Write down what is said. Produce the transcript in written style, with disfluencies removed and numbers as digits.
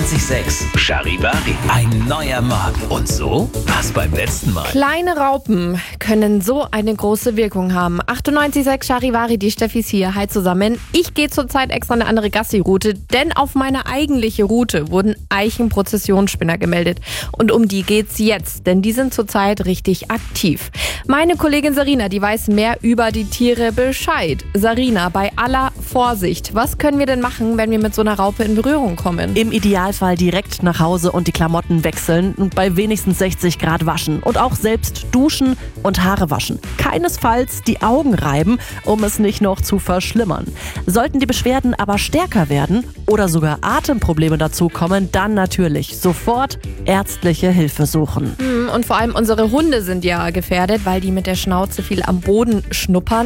98,6 Charivari. Ein neuer Morgen. Und so war's beim letzten Mal. Kleine Raupen können so eine große Wirkung haben. 98,6 Charivari, die Steffis hier. Hi zusammen. Ich gehe zurzeit extra eine andere Gassi-Route, denn auf meine eigentliche Route wurden Eichenprozessionsspinner gemeldet. Und um die geht's jetzt, denn die sind zurzeit richtig aktiv. Meine Kollegin Sarina, die weiß mehr über die Tiere Bescheid. Sarina, bei aller Vorsicht, was können wir denn machen, wenn wir mit so einer Raupe in Berührung kommen? Im Idealfall direkt nach Hause und die Klamotten wechseln und bei wenigstens 60 Grad waschen. Und auch selbst duschen und Haare waschen. Keinesfalls die Augen reiben, um es nicht noch zu verschlimmern. Sollten die Beschwerden aber stärker werden oder sogar Atemprobleme dazukommen, dann natürlich sofort ärztliche Hilfe suchen. Und vor allem unsere Hunde sind ja gefährdet, weil die mit der Schnauze viel am Boden schnuppern.